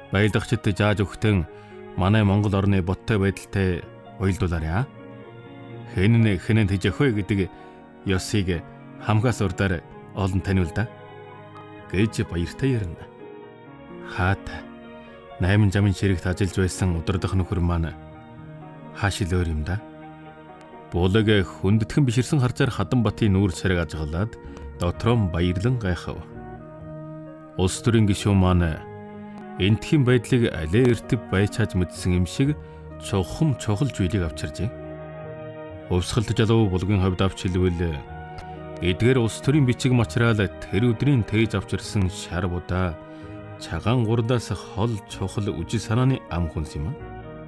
Баялдагчид зааж өгтөн манай Монгол орны бодтой байдалтай уялдуулаарай. Хэнэн тэгж өхөө гэдэг ёсыг хамгаас урдаар олон таниул да гэж баяртай ярина. Хаата 8 замын ширэгт ажиллаж байсан удирдах нөхөр маань хаашил өөр юм да. Булаг хүндэтгэн биширсэн харцаар Хаданбатын нүүр царайг ажиглаад дотроо баярлан гайхав. Улс төрийн гишүүн маань энтхийн байдлыг алей эртэв байчааж мэдсэн юм шиг чухам чухал зүйлийг авчиржээ. Өвсгөлт жалуу булгийн хувьд авч хэлвэл эдгээр улс төрийн бичиг материал тэр өдрийн тээж авчирсан шар будаа цагаан гурдаас хол чухал үжил санааны ам хүнс юм.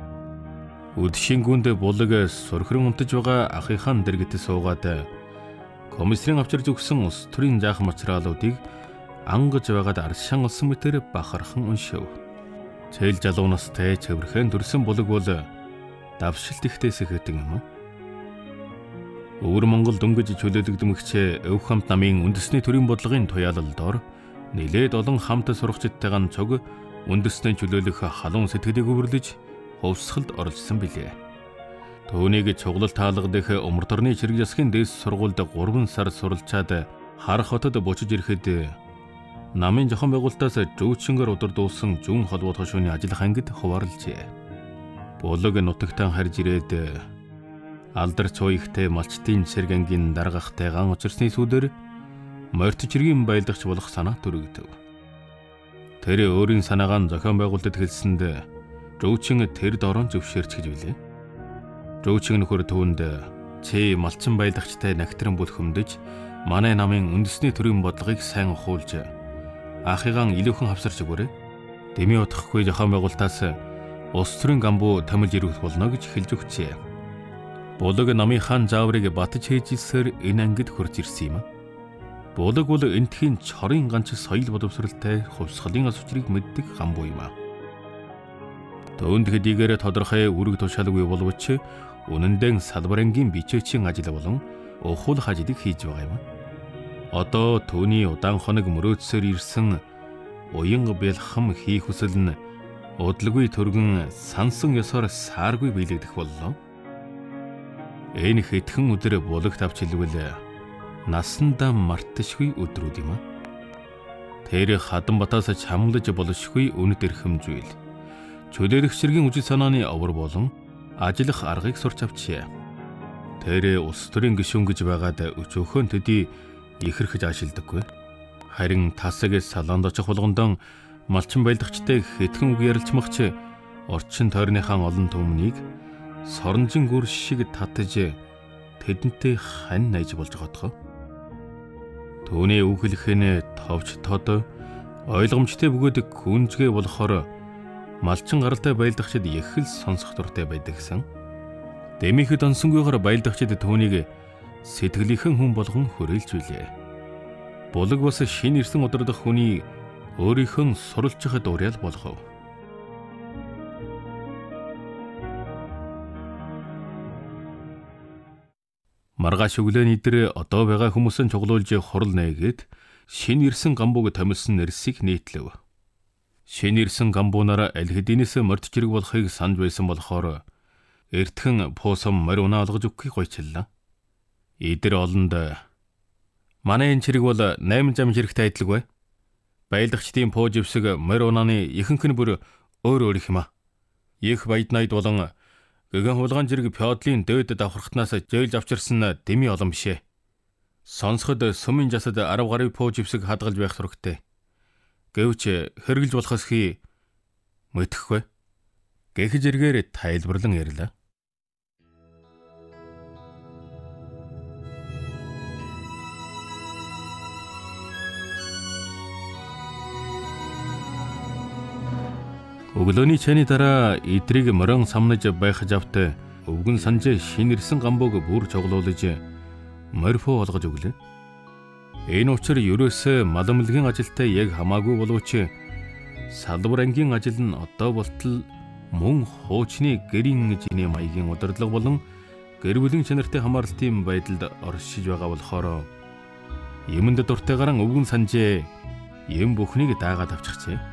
Үдшийн гүнд булаг сурхрын унтаж байгаа ахыхаа дэргэд суугаад комиссарын авчирж өгсөн улс төрийн заах материалуудыг ангаж байгаад аршин олсон мэтэр бахархан уншив. Цээл жалуунаас тэ цэвэрхэн төрсөн булаг бол давшилт ихтэйс хэдэг юм. Өвөр Монгол дөнгөж чөлөөлөгдмөгч өв хамт намын үндэсний төрийн бодлогын туяалалдоор нэлээд олон хамт сурагчдтайгаа цог үндэсний чөлөөлөх халуун сэтгэлийг өвөрлөж хувьсгалд оролцсон билээ. Түүнийг цуглал таалгадах Умар орны Чирэг засгийн дээс сургуульд 3 сар суралцаад Харах хотод буцаж ирэхэд намын зохион байгуулалтаас жүүчингээр удирдуулсан зүүн холбоот хошууны ажиллах ангид хуваарлжээ. Булаг нутагтаа харж ирээд алдар цуйгтэй малчтын цэрэг ангийн даргахтай ган учирсны сүдэр морьт чиргийн баялдагч болох санаа төрөгдөв. Тэр өөрийн санаагаа зохион байгуулалтад хэлсэнд жүүчин тэр дорон зөвшөөрч гэж билээ. Жүүчин нөхөр түүнд чи малчин баялдагчтай нагтран бүл хөмдөж манай намын үндэсний төрийн бодлогыг сайн ухуулж ахыгаан илүүхэн хавсарч өгөөрэй. Дэмий утгахгүй зохион байгуулалтаас улс төрийн гамбуу томилж ирэх болно гэж хэлж өгчээ. Булаг намын хаан зааврыг батж хийжсээр энэ ангид хурж ирсэн юм. Булаг бол энтхийн чорын ганц соёл боловсралтай хувьсгалын ас учрыг мэддэг гамбуу юм. Төөнд хэдийгээр тодорхой үүрэг тушаалгүй боловч үнэндээ салбар ангийн бичээчийн ажил болон ухуулах ажлыг хийж байгаа юм. Одоо түүний удаан хоног мөрөөдсөөр ирсэн уян бэлхам хийх хүсэл нь удалгүй төргөн сансан ёсоор сааргүй биелэгдэх боллоо. Энэ хэдхэн өдөр булагт авч хэлвэл насандаа марташгүй өдрүүд юм. Тэр Хаданбатаас чамлаж болшгүй үнэт эрхэмжүүл. Чөлөөлөх чиргийн үжил санааны овор болон ажиллах аргыг сурч авчээ. Тэр улс төрийн гишүүн гэж байгаад өчөөхөн төдий ихэрхэж аашилдаггүй. Харин тасаг салаанд очих болгондоо малчин баялдагчтай хэдхэн үг ярилцмагч орчин тойрныхаа олон түмнийг соронжин гүр шиг татаж тэдэнтэй хань найж болж байгаа. Түүний үг хэлэх нь товч тод ойлгомжтой бөгөөд күнжгээ болохоор малчин гаралтай баялдагчид их л сонсох дуртай байдаг гэсэн. Дэмийхэд онсонгүйгээр баялдагчид түүнийг сэтгэлийнхэн хүн болгон хүрээлж билээ. Булаг бас шинэ ирсэн удирдах хүний өөрийнхөө суралцах дуурайал болгов. Маргааш өглөөний идэр одоо байгаа хүмүүсийн чуглуулж хурал нээгээд шинэ ирсэн гамбууг томилсон нэрсийг нийтлэв. Шинэ ирсэн гамбуунаараа аль хэдийнээс морьт чирэг болохыг санаж байсан болохоор эртхэн пуусам морь унаа олгож өгөхийг гойчлаа. Идэр олонд манай энэ чирэг бол 8 зам чирэгтэй адилгүй. Баялдагчдын пуу живсэг морь унааны ихэнх нь бүр өөр их юм а. Их баяд найд болон гэгэн хулгайн зэрэг феодлын дөөд давхархтнаас зөөлж авчирсан дэмий олон бишээ. Сонсоход сүмийн жасад 10 гаруй пуу живсэг хадгалж байх сурагтай. Гэвч хэрглэж болохоос хий мэдэхгүй. Гэх зэргээр тайлбарлан ярьлаа. Өглөөний чайны дараа идрийг морин самнаж байх завт өвгөн санжээ шинэрсэн гамбууг бүр цуглуулж морьфоо олгож өглөө. Энэ учир ерөөсөө маламлгийн ажилтай яг хамаагүй боловч салбар ангийн ажил нь одоо болтол мөн хуучны гэрийн жиний маягийн удирдлага болон гэр бүлийн чанартай хамааралтын байдалд оршиж байгаа болохоор юмд дуртайгаар өвгөн санжээ юм бүхнийг даагаад авчихжээ.